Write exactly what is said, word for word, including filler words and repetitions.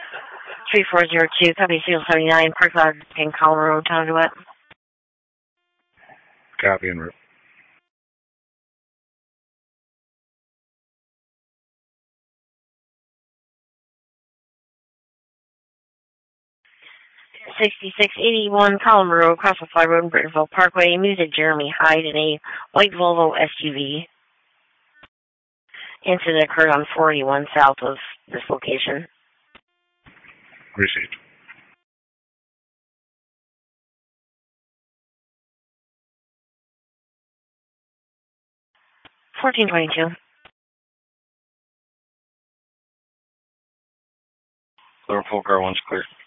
three four zero two, copy seal seventy-nine, Park Lot in Colorado Road, Tonawat. Copy en route. sixty-six eighty-one Column Road, Crossville Fly Road, Brittenville Parkway, music Jeremy Hyde in a white Volvo S U V. Incident occurred on four eighty-one south of this location. Received. fourteen twenty-two. Clear, full car one's clear.